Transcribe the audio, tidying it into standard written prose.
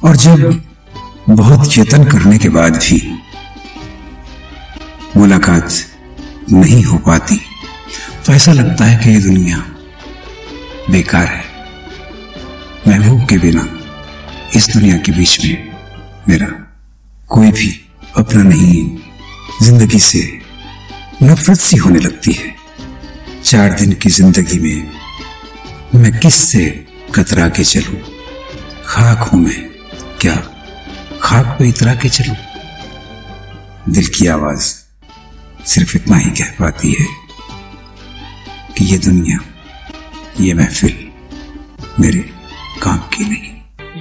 और जब बहुत यत्न करने के बाद भी मुलाकात नहीं हो पाती तो ऐसा लगता है कि ये दुनिया बेकार है। महबूब के बिना इस दुनिया के बीच में मेरा कोई भी अपना नहीं। जिंदगी से नफरत सी होने लगती है। 4 दिन की जिंदगी में मैं किससे कतरा के चलूं? खाक हूं मैं, क्या खाक पे इतरा के चलूं? दिल की आवाज सिर्फ इतना ही कह पाती है कि ये दुनिया, ये महफिल मेरे काम की नहीं।